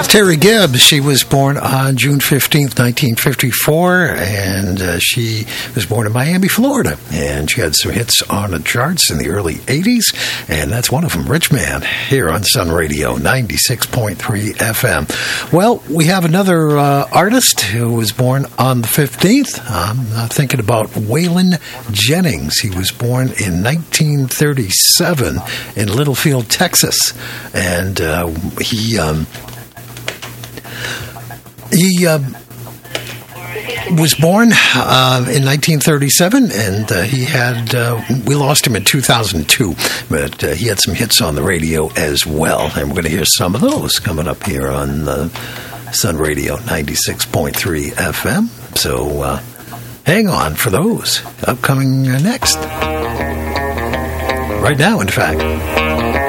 Terry Gibbs, she was born on June 15th, 1954, and she was born in Miami, Florida. And she had some hits on the charts in the early 80s, and that's one of them, Rich Man, here on Sun Radio, 96.3 FM. Well, we have another artist who was born on the 15th. I'm thinking about Waylon Jennings. He was born in 1937 in Littlefield, Texas, and he was born in 1937, and he had we lost him in 2002, but he had some hits on the radio as well, and we're going to hear some of those coming up here on Sun Radio 96.3 FM. So hang on for those upcoming next. Right now, in fact.